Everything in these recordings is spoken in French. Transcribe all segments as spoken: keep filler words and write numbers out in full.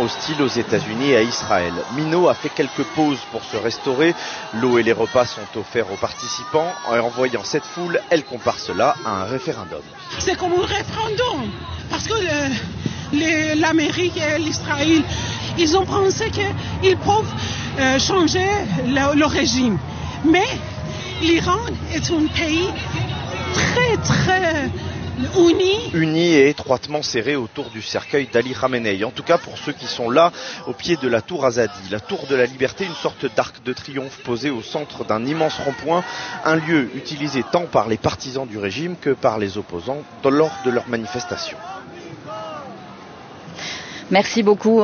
hostile aux États-Unis et à Israël. Mino a fait quelques pauses pour se restaurer. L'eau et les repas sont offerts aux participants. En voyant cette foule, elle compare cela à un référendum. C'est comme un référendum, parce que le, le, l'Amérique et l'Israël, ils ont pensé qu'ils peuvent euh, changer le, le régime. Mais l'Iran est un pays très très uni. Uni et étroitement serré autour du cercueil d'Ali Khamenei. En tout cas pour ceux qui sont là, au pied de la tour Azadi. La tour de la liberté, une sorte d'arc de triomphe posé au centre d'un immense rond-point. Un lieu utilisé tant par les partisans du régime que par les opposants lors de leurs manifestations. Merci beaucoup.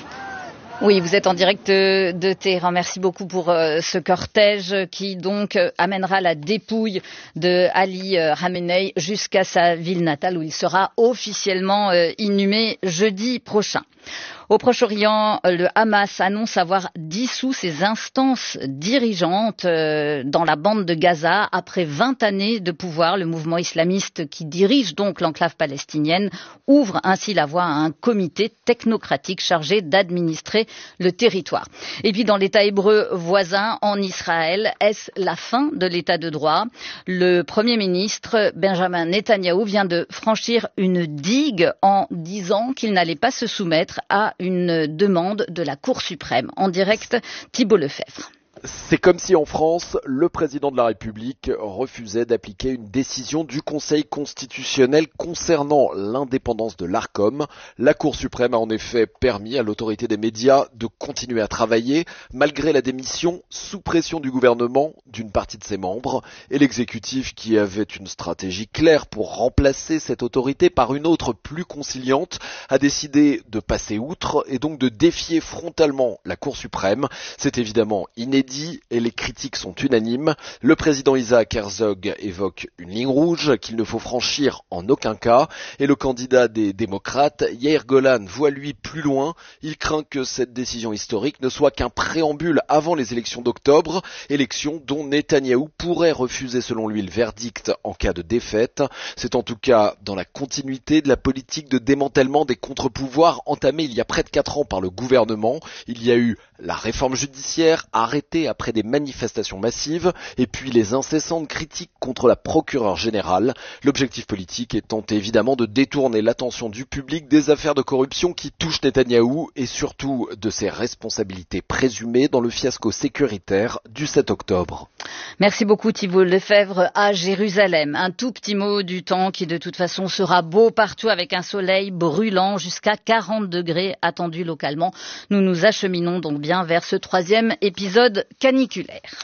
Oui, vous êtes en direct de Téhéran. Merci beaucoup pour euh, ce cortège qui donc euh, amènera la dépouille de Ali euh, Khamenei jusqu'à sa ville natale où il sera officiellement euh, inhumé jeudi prochain. Au Proche-Orient, le Hamas annonce avoir dissous ses instances dirigeantes dans la bande de Gaza après vingt années de pouvoir. Le mouvement islamiste qui dirige donc l'enclave palestinienne ouvre ainsi la voie à un comité technocratique chargé d'administrer le territoire. Et puis dans l'État hébreu voisin, en Israël, est-ce la fin de l'État de droit? Le Premier ministre Benjamin Netanyahou vient de franchir une digue en disant qu'il n'allait pas se soumettre à une demande de la Cour suprême. En direct, Thibault Lefebvre. C'est comme si en France, le président de la République refusait d'appliquer une décision du Conseil constitutionnel concernant l'indépendance de l'Arcom. La Cour suprême a en effet permis à l'autorité des médias de continuer à travailler malgré la démission sous pression du gouvernement d'une partie de ses membres et l'exécutif qui avait une stratégie claire pour remplacer cette autorité par une autre plus conciliante a décidé de passer outre et donc de défier frontalement la Cour suprême. C'est évidemment inédit et les critiques sont unanimes. Le président Isaac Herzog évoque une ligne rouge qu'il ne faut franchir en aucun cas et le candidat des démocrates, Yair Golan, voit lui plus loin. Il craint que cette décision historique ne soit qu'un préambule avant les élections d'octobre, élections dont Netanyahou pourrait refuser selon lui le verdict en cas de défaite. C'est en tout cas dans la continuité de la politique de démantèlement des contre-pouvoirs entamée il y a près de quatre ans par le gouvernement. Il y a eu la réforme judiciaire arrêtée après des manifestations massives et puis les incessantes critiques contre la procureure générale. L'objectif politique étant évidemment de détourner l'attention du public des affaires de corruption qui touchent Netanyahou et surtout de ses responsabilités présumées dans le fiasco sécuritaire du sept octobre. Merci beaucoup Thibault Lefebvre à Jérusalem. Un tout petit mot du temps qui de toute façon sera beau partout avec un soleil brûlant jusqu'à quarante degrés attendus localement. Nous nous acheminons donc bien vers ce troisième épisode caniculaire.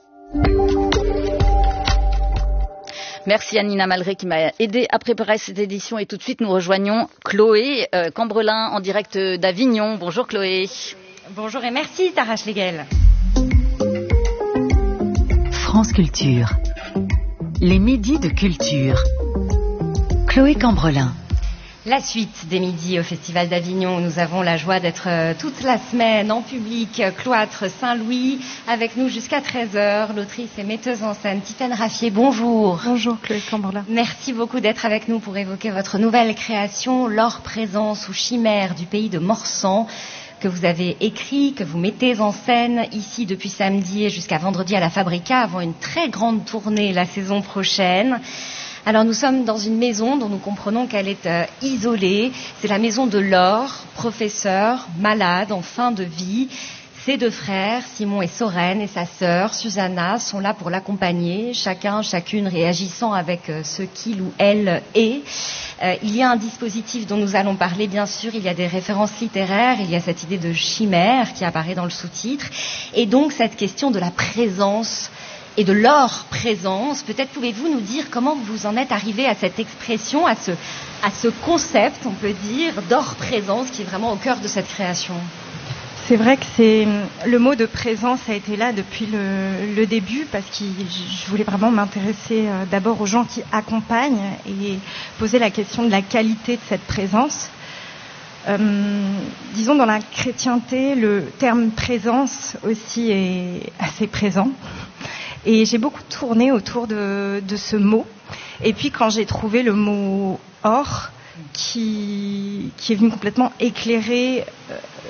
Merci à Nina Malré qui m'a aidé à préparer cette édition et tout de suite nous rejoignons Chloé euh, Cambrelin en direct d'Avignon. Bonjour Chloé. Bonjour et merci Sarah Schlegel. France Culture. Les midis de culture. Chloé Cambrelin. La suite des midis au Festival d'Avignon. Nous avons la joie d'être toute la semaine en public, Cloître Saint-Louis, avec nous jusqu'à treize heures, l'autrice et metteuse en scène Titane Raffier. Bonjour. Bonjour Chloé Cambrelin. Merci beaucoup d'être avec nous pour évoquer votre nouvelle création, L'or présence ou chimère du pays de Morsan, que vous avez écrit, que vous mettez en scène ici depuis samedi et jusqu'à vendredi à la Fabrica, avant une très grande tournée la saison prochaine. Alors nous sommes dans une maison dont nous comprenons qu'elle est euh, isolée. C'est la maison de Laure, professeur, malade, en fin de vie. Ses deux frères, Simon et Sorène, et sa sœur, Susanna, sont là pour l'accompagner, chacun, chacune réagissant avec euh, ce qu'il ou elle est. Euh, il y a un dispositif dont nous allons parler, bien sûr, il y a des références littéraires, il y a cette idée de chimère qui apparaît dans le sous-titre, et donc cette question de la présence et de leur présence. Peut-être pouvez-vous nous dire comment vous en êtes arrivé à cette expression, à ce, à ce concept, on peut dire, d'or présence qui est vraiment au cœur de cette création. C'est vrai que c'est, le mot de présence a été là depuis le, le début parce que je voulais vraiment m'intéresser d'abord aux gens qui accompagnent et poser la question de la qualité de cette présence. Euh, disons dans la chrétienté, le terme présence aussi est assez présent. Et j'ai beaucoup tourné autour de, de ce mot. Et puis quand j'ai trouvé le mot or, qui, qui est venu complètement éclairer euh,